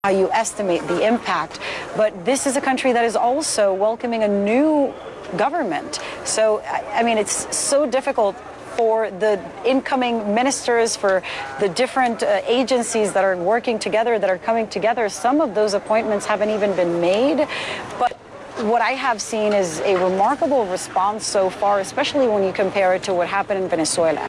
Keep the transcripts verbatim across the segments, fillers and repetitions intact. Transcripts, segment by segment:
how you estimate the impact. But this is a country that is also welcoming a new government. So, I mean, it's so difficult for the incoming ministers, for the different uh, agencies that are working together, that are coming together. Some of those appointments haven't even been made. But what I have seen is a remarkable response so far, especially when you compare it to what happened in Venezuela.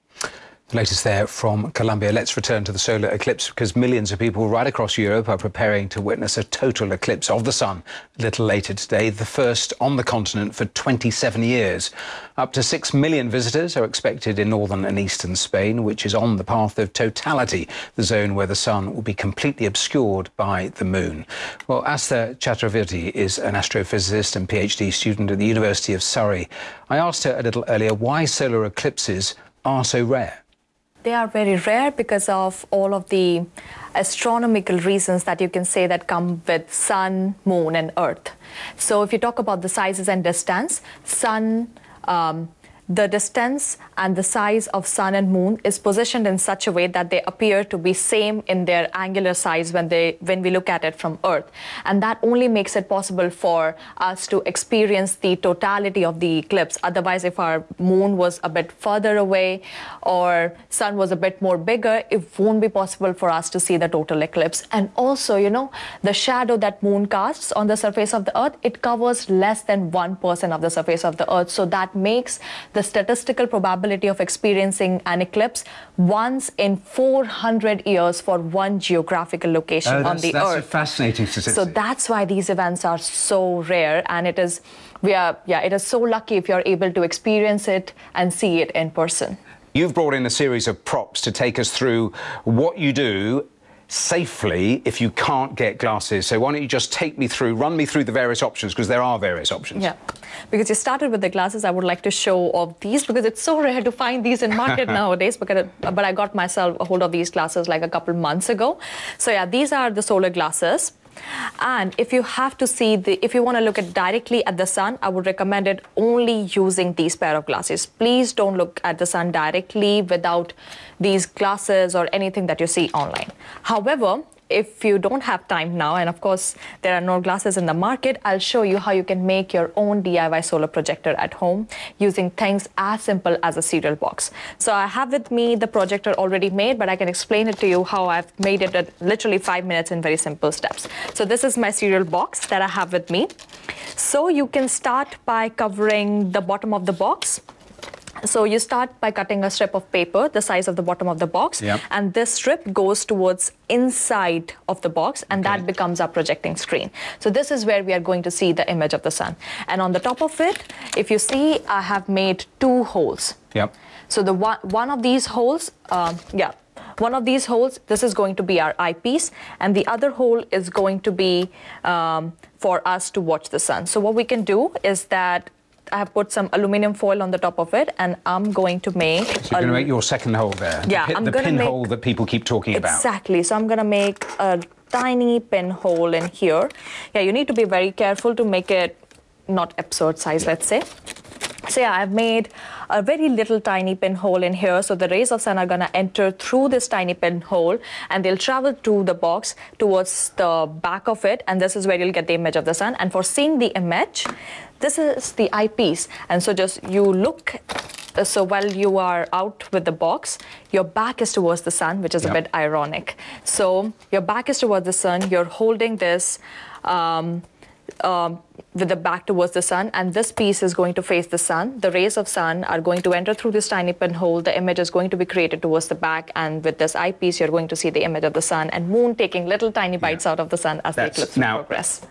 The latest there from Colombia. Let's return to the solar eclipse, because millions of people right across Europe are preparing to witness a total eclipse of the sun a little later today, the first on the continent for twenty-seven years. Up to six million visitors are expected in northern and eastern Spain, which is on the path of totality, the zone where the sun will be completely obscured by the moon. Well, Astha Chakravarti is an astrophysicist and PhD student at the University of Surrey. I asked her a little earlier why solar eclipses are so rare. They are very rare because of all of the astronomical reasons that you can say that come with sun, moon and earth. So if you talk about the sizes and distance, sun, um, the distance and the size of sun and moon is positioned in such a way that they appear to be same in their angular size when they when we look at it from Earth. And that only makes it possible for us to experience the totality of the eclipse. Otherwise, if our moon was a bit further away or sun was a bit more bigger, it won't be possible for us to see the total eclipse. And also, you know, the shadow that moon casts on the surface of the Earth, it covers less than one percent of the surface of the Earth. So that makes the the statistical probability of experiencing an eclipse once in four hundred years for one geographical location oh, on the that's Earth. That's a fascinating statistic. So that's why these events are so rare, and it is, we are, yeah, it is so lucky if you're able to experience it and see it in person. You've brought in a series of props to take us through what you do safely if you can't get glasses. So why don't you just take me through, run me through the various options, because there are various options. Yeah, because you started with the glasses, I would like to show off these because it's so rare to find these in market nowadays. Because, but I got myself a hold of these glasses like a couple months ago. So yeah, these are the solar glasses. And if you have to see the, if you want to look at directly at the sun, I would recommend it only using these pair of glasses. Please don't look at the sun directly without these glasses or anything that you see online. However, if you don't have time now, and of course there are no glasses in the market, I'll show you how you can make your own D I Y solar projector at home using things as simple as a cereal box. So I have with me the projector already made, but I can explain it to you how I've made it at literally five minutes in very simple steps. So this is my cereal box that I have with me. So you can start by covering the bottom of the box. So you start by cutting a strip of paper the size of the bottom of the box, yep. and this strip goes towards inside of the box, and okay. that becomes our projecting screen. So this is where we are going to see the image of the sun. And on the top of it, if you see, I have made two holes. Yep. So the one, one of these holes, um, yeah, one of these holes, this is going to be our eyepiece, and the other hole is going to be um, for us to watch the sun. So what we can do is that I have put some aluminum foil on the top of it, and I'm going to make... So you're going to make your second hole there? Yeah, the, I'm the going to make... pinhole that people keep talking exactly. about. Exactly. So I'm going to make a tiny pinhole in here. Yeah, you need to be very careful to make it not absurd size, let's say. So yeah, I've made a very little tiny pinhole in here. So the rays of sun are going to enter through this tiny pinhole, and they'll travel to the box towards the back of it. And this is where you'll get the image of the sun. And for seeing the image, this is the eyepiece. And so just you look, uh, so while you are out with the box, your back is towards the sun, which is yep. a bit ironic. So your back is towards the sun, you're holding this um, um, with the back towards the sun, and this piece is going to face the sun. The rays of sun are going to enter through this tiny pinhole. The image is going to be created towards the back, and with this eyepiece, you're going to see the image of the sun and moon taking little tiny bites yeah. out of the sun as That's the eclipse now, progress.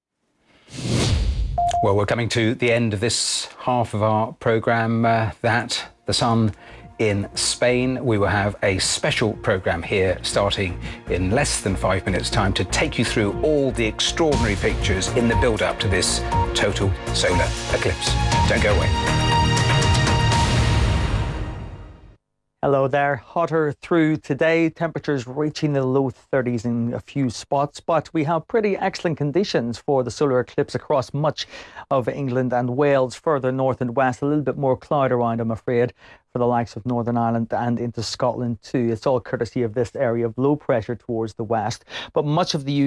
Well, we're coming to the end of this half of our programme, uh, that the sun in Spain. We will have a special programme here starting in less than five minutes' time to take you through all the extraordinary pictures in the build-up to this total solar eclipse. Don't go away. Hello there. Hotter through today. Temperatures reaching the low thirties in a few spots, but we have pretty excellent conditions for the solar eclipse across much of England and Wales. Further north and west, a little bit more cloud around, I'm afraid, for the likes of Northern Ireland and into Scotland too. It's all courtesy of this area of low pressure towards the west. But much of the U K